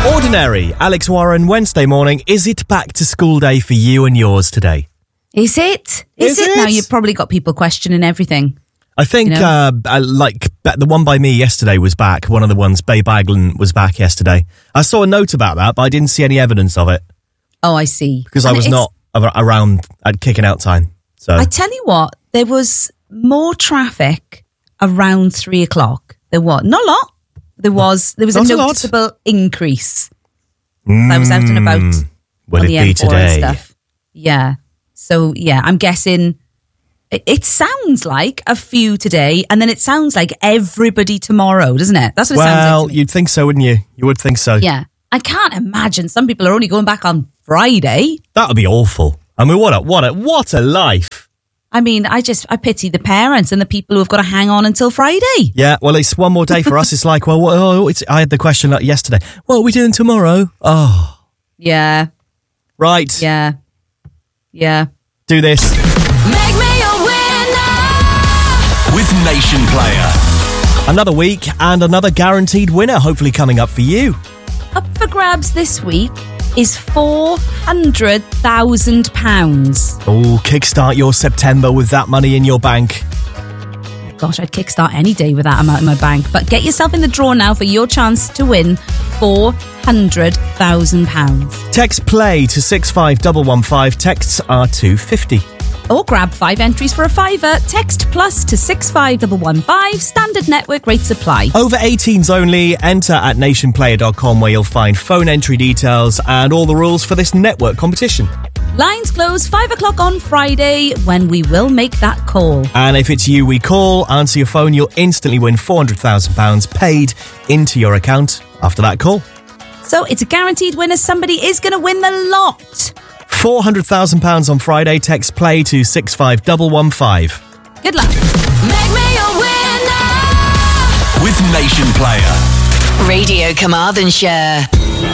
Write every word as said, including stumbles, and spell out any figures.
Ordinary, Alex Warren, Wednesday morning. Is it back to school day for you and yours today? Is it? Is, Is it? it? Now you've probably got people questioning everything. I think, You know? uh, like, the one by me yesterday was back. One of the ones, Bay Baglan, was back yesterday. I saw a note about that, but I didn't see any evidence of it Oh, I see. because And I was it's- not ar- around at kicking out time. So I tell you what, there was more traffic around three o'clock. There was not a lot. There was there was a Not a lot. noticeable increase. I was out and about Mm, will on it the be M four today? and stuff. Yeah. So yeah, I'm guessing it, it sounds like a few today, and then it sounds like everybody tomorrow, doesn't it? That's what it sounds Well, like to me. you'd think so, wouldn't you? You would think so. Yeah. I can't imagine some people are only going back on Friday. That would be awful. I mean, what a what a what a life. I mean, I just I pity the parents and the people who have got to hang on until Friday. Yeah, well, it's one more day for us. It's like, well, what, oh, it's, I had the question like yesterday. What are we doing tomorrow? Oh, Yeah. right. Yeah. Yeah. Do this. Make me a winner with Nation Player. Another week and another guaranteed winner, hopefully coming up for you. Up for grabs this week is four hundred thousand pounds. Oh, kickstart your September with that money in your bank. Gosh, I'd kickstart any day with that amount in my bank. But get yourself in the draw now for your chance to win four hundred thousand pounds. Text play to six five one one five. Texts are two fifty. Or grab five entries for a fiver. Text plus to six five one one five. Standard network rates apply. Over eighteens only. Enter at nation player dot com where you'll find phone entry details and all the rules for this network competition. Lines close five o'clock on Friday when we will make that call. And if it's you we call, answer your phone, you'll instantly win four hundred thousand pounds paid into your account after that call. So it's a guaranteed winner. Somebody is going to win the lot. four hundred thousand pounds on Friday. Text play to six five one one five. Good luck. Make me a winner with Nation Player. Radio Carmarthenshire.